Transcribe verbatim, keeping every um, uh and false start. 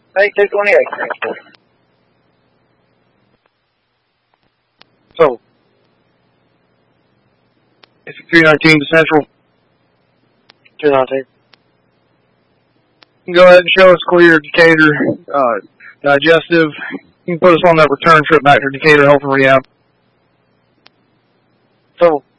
Hey, two twenty-eight, transport. So, it's three nineteen to Central. two nineteen. You can go ahead and show us clear Decatur, uh, digestive. You can put us on that return trip back to Decatur Health and Rehab. So,